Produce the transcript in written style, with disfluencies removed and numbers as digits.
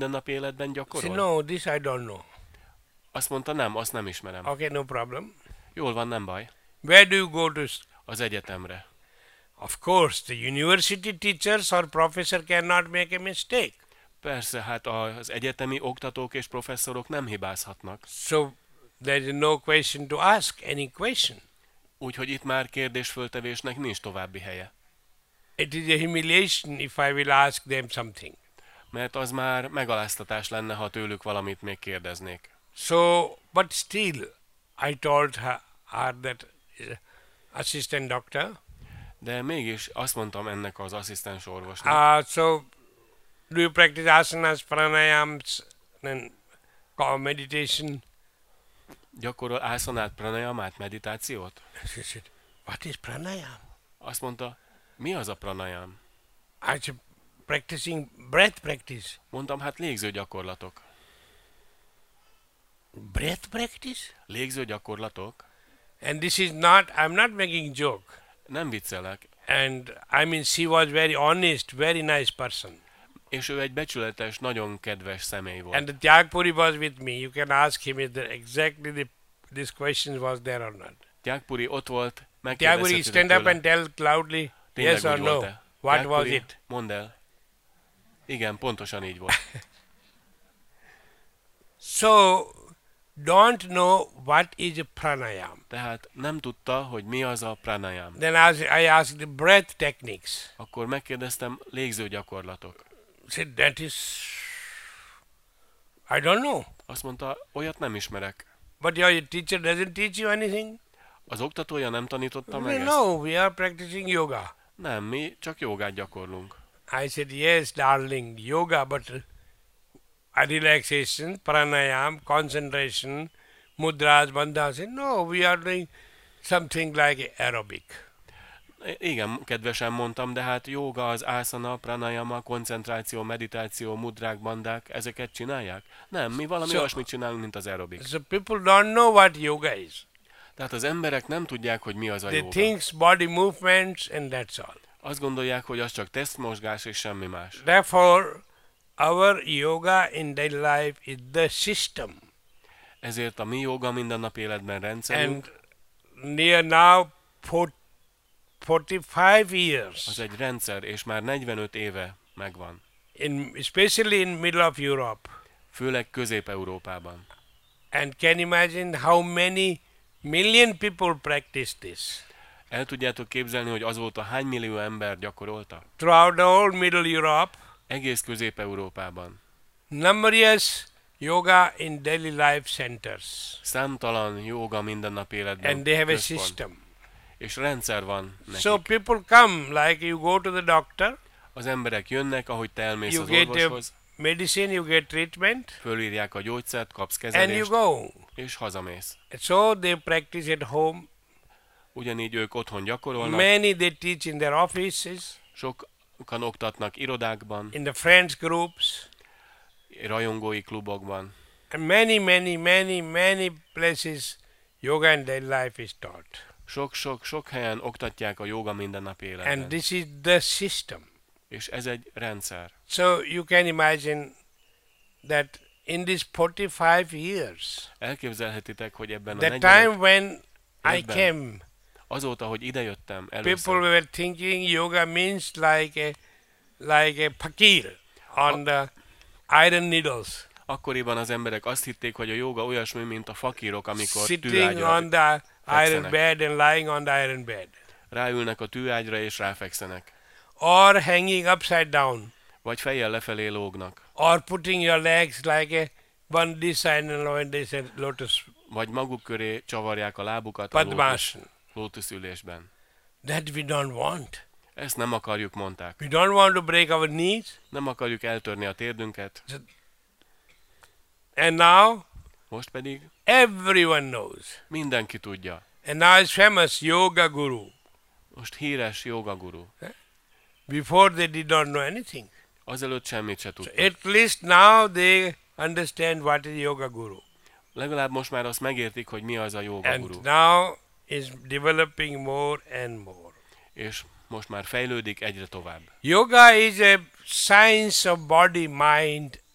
mindennapi életben Say, gyakorol? no, this I don't know. Azt mondta, nem, azt nem ismerem. Okay, no problem. Jól van, nem baj. Where do you go to? Az egyetemre. Of course, the university teachers or professor cannot make a mistake. Persze, hát az egyetemi oktatók és professzorok nem hibázhatnak. So there is no question to ask any question. Úgyhogy itt már kérdésföltevésnek nincs további helye. It is a humiliation if I will ask them something. Mert az már megaláztatás lenne, ha tőlük valamit még kérdeznék. So, but still, I told her that assistant doctor. De mégis azt mondtam ennek az asszisztens orvosnak. So, do you practice asanas, pranayams, and meditation? Gyakorol ászanát, pranayamát, meditációt? She said, what is pranayam? Azt mondta, mi az a pranayam? I said, practicing breath practice. Mondtam, hát légző gyakorlatok. Breath practice? Légző gyakorlatok? And this is not, I'm not making joke. Nem viccelek. And I mean, she was very honest, very nice person. És ő egy becsületes, nagyon kedves személy volt. And the Tyagpuri was with me. You can ask him if this question was there or not. Tyagpuri ott volt, Tyagpuri, stand up and tell loudly, yes or no. What was it? Mondd el. Igen, pontosan így volt. So, don't know what is a pranayam. Tehát nem tudta, hogy mi az a pranayam. Then I asked the breath techniques. Akkor megkérdeztem, légző gyakorlatok. Said, that is, I don't know. Azt mondta, olyat nem ismerek. But your teacher doesn't teach you anything? Az oktatója nem tanította meg ezt? No, we are practicing yoga. Nem, mi csak jogát gyakorlunk. I said, yes, darling, yoga, but relaxation, pranayam, concentration, mudras, bandhas. No, we are doing something like aerobic. Igen, kedvesen mondtam, de hát jóga, az ászana, pranayama, koncentráció, meditáció, mudrák, bandák, ezeket csinálják? Nem, mi valami olyasmit csinálunk, mint az aerobik. So people don't know what yoga is. Tehát az emberek nem tudják, hogy mi az a They jóga. think body movements and that's all. Azt gondolják, hogy az csak testmozgás és semmi más. Therefore, our yoga in daily life is the system. Ezért a mi joga mindennapi életben rendszerünk. And near now 45 years. Az egy rendszer, és már 45 éve megvan. Especially in middle of Europe. Főleg Közép-Európában. And can you imagine how many million people practice this? El tudjátok képzelni, hogy azóta hány millió ember gyakorolta? Throughout the whole Middle Europe. Egész Közép-Európában. Numerous yoga in daily life centers. Számtalan jóga mindennapi életben. And they have központ. a system. És rendszer van nekik. So people come, like you go to the doctor. Az emberek jönnek, ahogy te elmész You az get orvoshoz. medicine, you get treatment. Fölírják a gyógyszert, kapsz And kezelést, you go. és hazamész. So they practice at home. Ugyanígy ők otthon gyakorolnak. Many they teach in their offices. Sokan oktatnak irodákban, In the friends groups. rajongói klubokban. And many places yoga and daily life is taught. Sok helyen oktatják a jóga mindennapi And életben. this is the system. És ez egy rendszer. So you can imagine that in these 45 years, Elképzelhetitek, hogy ebben a the 45 time when I évben, came, azóta, hogy idejöttem people először, were thinking yoga means like a fakir on the iron needles, akkoriban az emberek azt hitték, hogy a jóga olyasmi, mint a fakírok, amikor sitting tűágyra on the iron fekszenek. bed and lying on the iron bed, Ráülnek a tűágyra és ráfekszenek. or hanging upside down, Vagy fejjel lefelé lógnak. or putting your legs like one this side and one this side, lotus Vagy maguk köré csavarják a lábukat a Padmasana. lótuszülésben. That we don't want. Ezt nem akarjuk, mondták. We don't want to break our knees. Nem akarjuk eltörni a térdünket. And now Most pedig everyone knows. mindenki tudja. And now it's famous yoga guru. Most híres jogaguru. Before they did not know anything. Azelőtt semmit se So tudtak. at least now they understand what is yoga guru. Legalább most már azt megértik, hogy mi az a jogaguru. And now is developing more and more. És most már fejlődik egyre tovább. Yoga is a science of body, mind